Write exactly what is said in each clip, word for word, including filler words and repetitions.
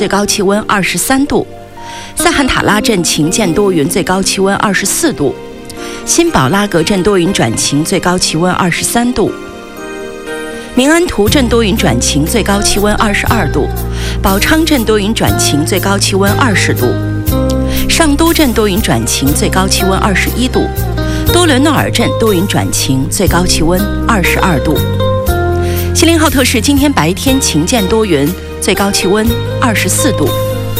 最高气温二十三度；塞罕塔拉镇晴间多云，最高气温二十四度；新堡拉格镇多云转晴，最高气温二十三度；明安图镇多云转晴，最高气温二十二度；宝昌镇多云转晴，最高气温二十度；上都镇多云转晴，最高气温二十一度；多伦诺尔镇多云转晴，最高气温二十二度。锡林浩特市今天白天晴间多云，最高气温二十四度。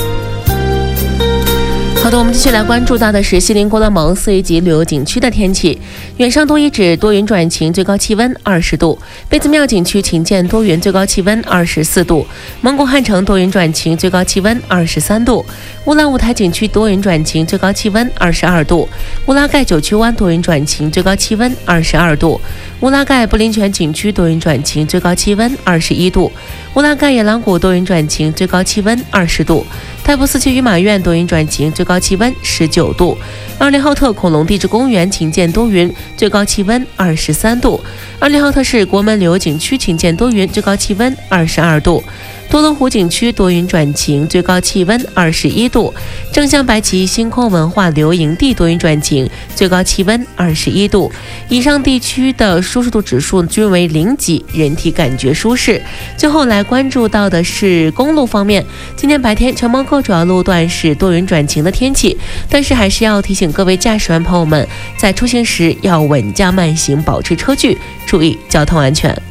好的，我们继续来关注到的是锡林郭勒盟四 A 级旅游景区的天气。远上都遗址多云转晴，最高气温二十度；贝子庙景区晴间多云，最高气温二十四度；蒙古汉城多云转晴，最高气温二十三度；乌兰乌台景区多云转晴，最高气温二十二度；乌拉盖九曲湾多云转晴，最高气温二十二度；乌拉盖布林泉景区多云转晴，最高气温二十一度；乌拉盖野狼谷多云转晴，最高气温二十度；泰布斯区与马苑多云转晴，最高气温十九度；二林浩特恐龙地质公园晴间多云，最高气温二十三度；二林浩特市国门旅游景区晴间多云，最高气温二十二度；多罗湖景区多云转晴，最高气温二十一度；正向白旗星空文化旅游营地多云转晴，最高气温二十一度。以上地区的舒适度指数均为零级，人体感觉舒适。最后来关注到的是公路方面，今天白天全蒙各主要路段是多云转晴的天气，但是还是要提醒各位驾驶员朋友们，在出行时要稳驾慢行，保持车距，注意交通安全。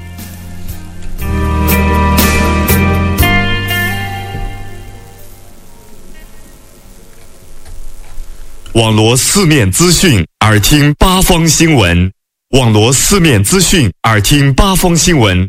网罗四面资讯，耳听八方新闻。网罗四面资讯，耳听八方新闻。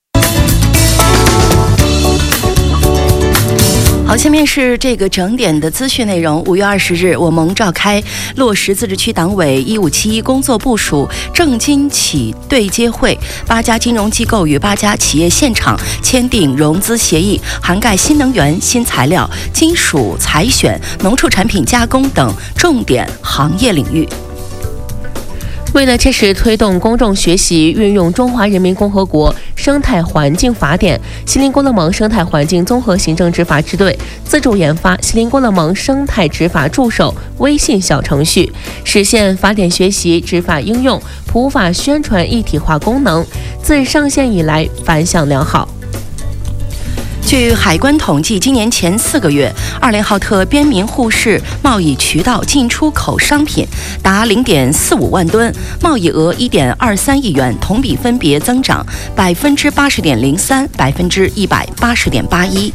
好，下面是这个整点的资讯内容。五月二十日，我盟召开落实自治区党委一五七一工作部署政金企对接会，八家金融机构与八家企业现场签订融资协议，涵盖新能源、新材料、金属采选、农畜产品加工等重点行业领域。 为了切实推动公众学习运用中华人民共和国生态环境法典，锡林郭勒盟生态环境综合行政执法支队自主研发锡林郭勒盟生态执法助手微信小程序，实现法典学习、执法应用、普法宣传一体化功能，自上线以来反响良好。 据海关统计，今年前四个月，二林浩特边民沪市贸易渠道进出口商品达零点四五万吨，贸易额一点二三亿元，同比分别增长百分之八十点零三、百分之一百八十点八一。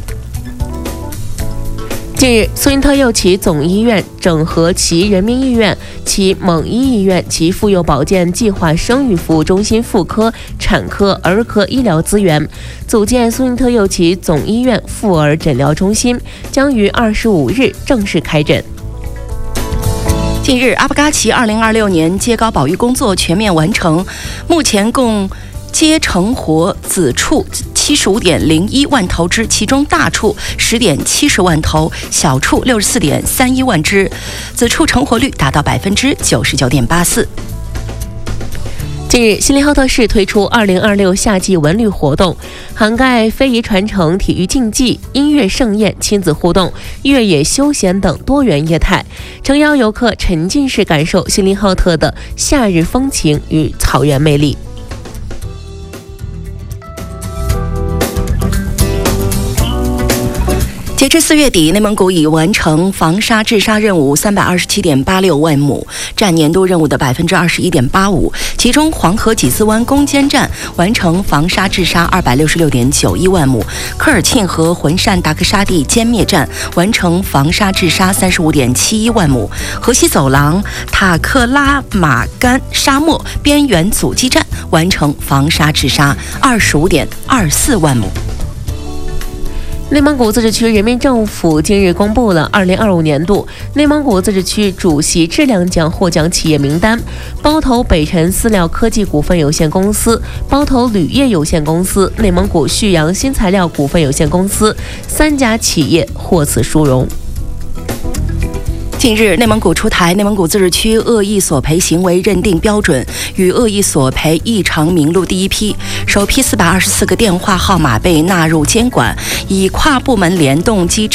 近日，苏因特右旗总医院整合其人民医院、其蒙医医院及妇幼保健计划生育服务中心妇科、产科、儿科医疗资源，组建苏因特右旗总医院妇儿诊疗中心，将于二十五日正式开诊。 近日，阿布嘎奇二零二六年秸秆保育工作全面完成，目前共秸成活子畜七十五点零一万头只，其中大畜十点七十万头，小畜六十四点三一万只，子畜成活率达到百分之九十九点八四。 近日，锡林浩特市推出二零二六夏季文旅活动，涵盖非遗传承、体育竞技、音乐盛宴、亲子互动、越野休闲等多元业态，诚邀游客沉浸式感受锡林浩特的夏日风情与草原魅力。 截至四月底，内蒙古已完成防沙治沙任务三百二十七点八六万亩，占年度任务的百分之二十一点八五。其中，黄河几丝湾攻坚战完成防沙治沙二百六十六点九一万亩，科尔沁和浑善达克沙地歼灭战完成防沙治沙三十五点七一万亩，河西走廊塔克拉玛干沙漠边缘阻击战完成防沙治沙二十五点二四万亩。 内蒙古自治区人民政府近日公布了二零二五年度内蒙古自治区主席质量奖获奖企业名单，包头北辰饲料科技股份有限公司、包头铝业有限公司、内蒙古旭阳新材料股份有限公司三家企业获此殊荣。 近日，内蒙古出台内蒙古自治区恶意索赔行为认定标准与恶意索赔异常名录第一批，首批四百二十四个电话号码被纳入监管，以跨部门联动机制